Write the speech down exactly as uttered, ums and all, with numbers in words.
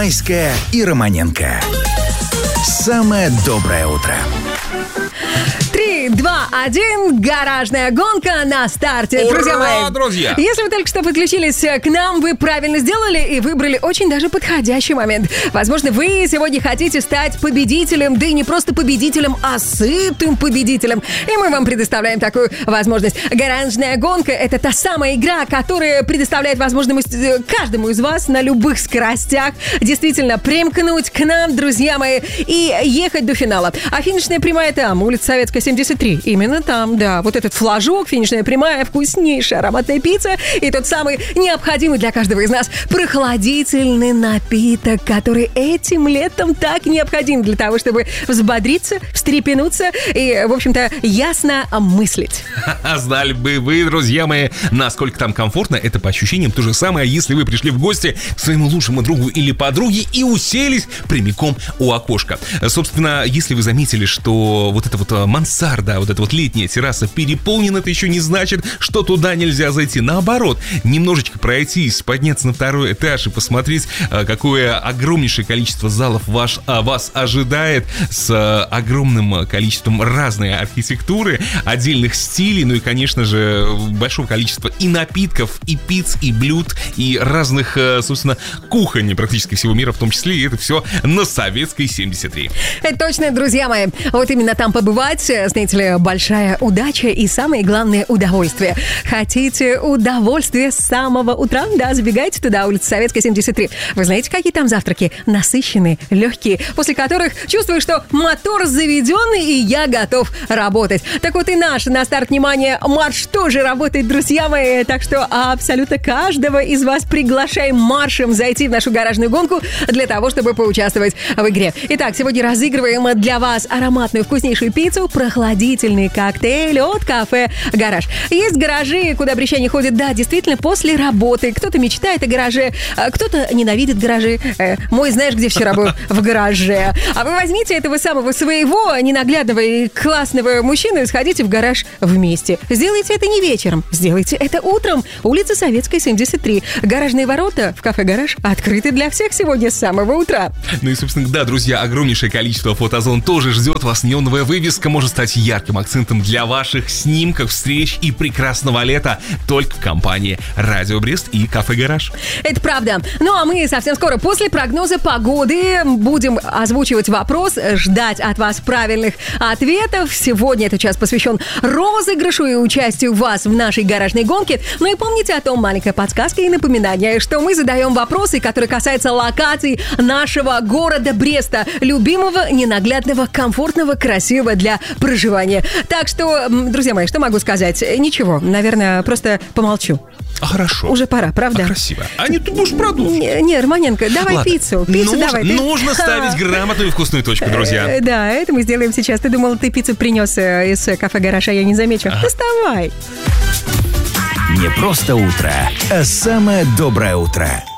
Первомайская и Романенко. Самое доброе утро. Три, два, один. Гаражная гонка на старте. Ура, друзья мои. друзья! Если вы только что подключились к нам, вы правильно сделали и выбрали очень даже подходящий момент. Возможно, вы сегодня хотите стать победителем, да и не просто победителем, а сытым победителем. И мы вам предоставляем такую возможность. Гаражная гонка — это та самая игра, которая предоставляет возможность каждому из вас на любых скоростях действительно примкнуть к нам, друзья мои, и ехать до финала. А финишная прямая там, улица Советская, семьдесят три. Именно там, да. Вот этот флажок, финишная прямая, вкуснейшая ароматная пицца и тот самый необходимый для каждого из нас прохладительный напиток, который этим летом так необходим для того, чтобы взбодриться, встрепенуться и, в общем-то, ясно мыслить. Знали бы вы, друзья мои, насколько там комфортно. Это по ощущениям то же самое, если вы пришли в гости к своему лучшему другу или подруге и уселись прямиком у окошка. Собственно, если вы заметили, что вот эта вот мансарда, вот эта вот летняя терраса переполнена, это еще не значит, что туда нельзя зайти. Наоборот, немножечко пройтись, подняться на второй этаж и посмотреть, какое огромнейшее количество залов ваш, вас ожидает, с огромным количеством разной архитектуры, отдельных стилей, ну и, конечно же, большого количества и напитков, и пиц, и блюд, и разных, собственно, кухонь практически всего мира, в том числе, и это все на Советской семьдесят три. Это точно, друзья мои. Вот именно там побывать, знаете ли, большая удача и самое главное удовольствие. Хотите удовольствие с самого утра? Да, забегайте туда, улица Советская, семьдесят три. Вы знаете, какие там завтраки? Насыщенные, легкие, после которых чувствую, что мотор заведен, и я готов работать. Так вот и наш, на старт, внимание, марш тоже работает, друзья мои. Так что абсолютно каждого из вас приглашаем маршем зайти в нашу гаражную гонку для того, чтобы поучаствовать в игре. Итак, сегодня разыгрываем для вас ароматную вкуснейшую пиццу, прохладительный коктейль от кафе «Гараж». Есть гаражи, куда брещане ходят, да, действительно, после работы. Кто-то мечтает о гараже, кто-то ненавидит гаражи. Мой, знаешь, где вчера был? В гараже. А вы возьмите этого самого своего ненаглядного и классного мужчину и сходите в гараж вместе. Сделайте это не вечером, сделайте это утром. Улица Советская, семьдесят три. Гаражные ворота в кафе «Гараж» открыты для всех сегодня с самого утра. Ну и, собственно, да, друзья, огромнейшее количество фотозон тоже ждет вас. Неоновая вывеска может стать ярким акцентом для ваших снимков, встреч и прекрасного лета только в компании «Радио Брест» и кафе «Гараж». Это правда. Ну а мы совсем скоро после прогноза погоды будем озвучивать вопрос, ждать от вас правильных ответов. Сегодня этот час посвящен розыгрышу и участию вас в нашей гаражной гонке. Ну и помните о том, маленькая подсказка и напоминание, что мы задаем вопросы, которые касаются локаций нашего города Бреста, любимого, ненаглядного, комфортного, красивого для проживания. Так что, друзья мои, что могу сказать? Ничего, наверное, просто помолчу. А хорошо. Уже пора, правда? А красиво. А не, ты будешь продолжить. Не, не, Романенко, давай Ладно. пиццу. Пиццу нужно, давай. Ты... Нужно ставить грамотную и вкусную точку, друзья. Да, это мы сделаем сейчас. Ты думал, ты пиццу принес из кафе «Гараж», а я не замечу. Ага. Доставай. Не просто утро, а самое доброе утро.